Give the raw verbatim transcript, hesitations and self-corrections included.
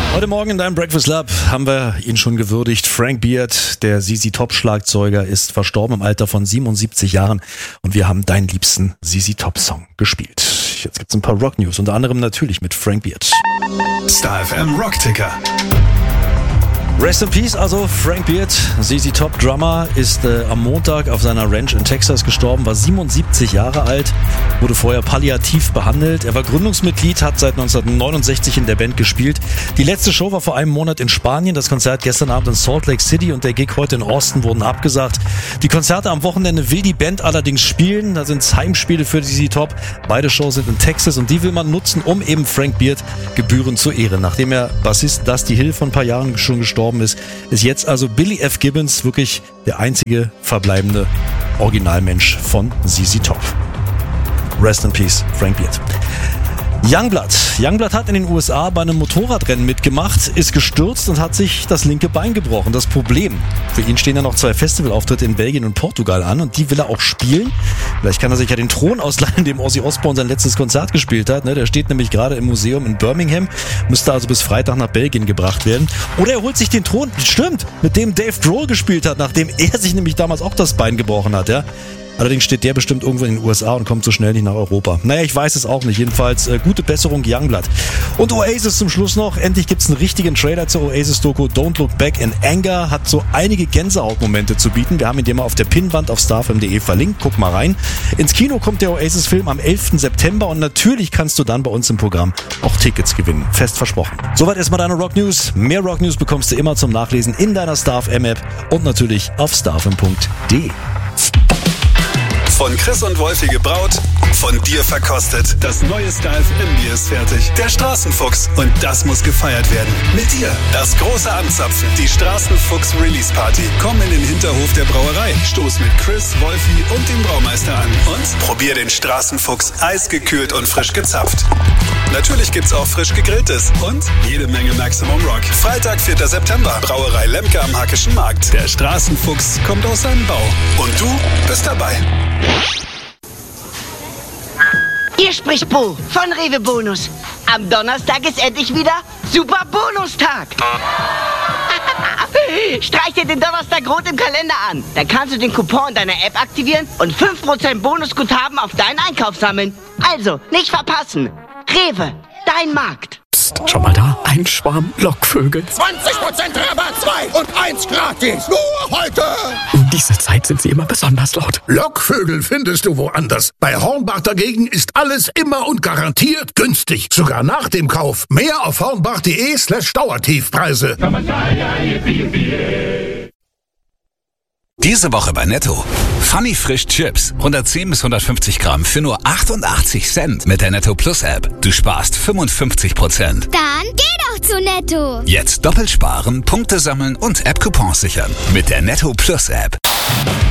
Heute Morgen in deinem Breakfast Lab haben wir ihn schon gewürdigt. Frank Beard, der Z Z Top Schlagzeuger, ist verstorben im Alter von siebenundsiebzig Jahren und wir haben deinen liebsten Z Z Top Song gespielt. Jetzt gibt's ein paar Rock News, unter anderem natürlich mit Frank Beard. Star F M Rock Ticker. Rest in Peace, also Frank Beard, Z Z Top Drummer, ist äh, am Montag auf seiner Ranch in Texas gestorben, war siebenundsiebzig Jahre alt, wurde vorher palliativ behandelt. Er war Gründungsmitglied, hat seit neunzehnhundertneunundsechzig in der Band gespielt. Die letzte Show war vor einem Monat in Spanien, das Konzert gestern Abend in Salt Lake City und der Gig heute in Austin wurden abgesagt. Die Konzerte am Wochenende will die Band allerdings spielen, da sind es Heimspiele für Z Z Top. Beide Shows sind in Texas und die will man nutzen, um eben Frank Beard gebührend zu ehren. Nachdem er Bassist Dusty Hill vor ein paar Jahren schon gestorben ist, ist jetzt also Billy F. Gibbons wirklich der einzige verbleibende Originalmensch von Z Z Top. Rest in Peace, Frank Beard. Youngblood. Youngblood hat in den U S A bei einem Motorradrennen mitgemacht, ist gestürzt und hat sich das linke Bein gebrochen. Das Problem, für ihn stehen ja noch zwei Festivalauftritte in Belgien und Portugal an und die will er auch spielen. Vielleicht kann er sich ja den Thron ausleihen, in dem Ozzy Osbourne sein letztes Konzert gespielt hat. Der steht nämlich gerade im Museum in Birmingham, müsste also bis Freitag nach Belgien gebracht werden. Oder er holt sich den Thron, stimmt, mit dem Dave Grohl gespielt hat, nachdem er sich nämlich damals auch das Bein gebrochen hat, ja. Allerdings steht der bestimmt irgendwo in den U S A und kommt so schnell nicht nach Europa. Naja, ich weiß es auch nicht. Jedenfalls äh, gute Besserung, Youngblood. Und Oasis zum Schluss noch. Endlich gibt's einen richtigen Trailer zur Oasis-Doku Don't Look Back in Anger. Hat so einige Gänsehautmomente zu bieten. Wir haben ihn dir mal auf der Pinnwand auf starfm punkt de verlinkt. Guck mal rein. Ins Kino kommt der Oasis-Film am elften September und natürlich kannst du dann bei uns im Programm auch Tickets gewinnen. Fest versprochen. Soweit erstmal deine Rock News. Mehr Rock News bekommst du immer zum Nachlesen in deiner Star F M-App und natürlich auf starfm punkt de. Von Chris und Wolfi gebraut, von dir verkostet. Das neue Star F M-Bier ist fertig. Der Straßenfuchs. Und das muss gefeiert werden. Mit dir. Das große Anzapfen. Die Straßenfuchs Release Party. Komm in den Hinterhof der Brauerei. Stoß mit Chris, Wolfi und dem Braumeister an. Und probier den Straßenfuchs eisgekühlt und frisch gezapft. Natürlich gibt's auch frisch gegrilltes und jede Menge Maximum Rock. Freitag, vierter September. Brauerei Lemke am Hackischen Markt. Der Straßenfuchs kommt aus seinem Bau. Und du bist dabei. Hier spricht Bo von Rewe Bonus. Am Donnerstag ist endlich wieder Super Bonustag. Streich dir den Donnerstag rot im Kalender an. Dann kannst du den Coupon in deiner App aktivieren und fünf Prozent Bonusguthaben auf deinen Einkauf sammeln. Also, nicht verpassen. Rewe, dein Markt. Psst, schau mal da. Ein Schwarm Lockvögel. zwanzig Prozent Rabatt, zwei und eins gratis. Nur heute. Um diese Zeit sind sie immer besonders laut. Lockvögel findest du woanders. Bei Hornbach dagegen ist alles immer und garantiert günstig. Sogar nach dem Kauf. Mehr auf hornbach.de slash Dauertiefpreise. Diese Woche bei Netto. Funny Frisch Chips. hundertzehn bis hundertfünfzig Gramm für nur achtundachtzig Cent mit der Netto Plus App. Du sparst fünfundfünfzig Prozent. Dann geh doch zu Netto. Jetzt doppelt sparen, Punkte sammeln und App-Coupons sichern. Mit der Netto Plus App.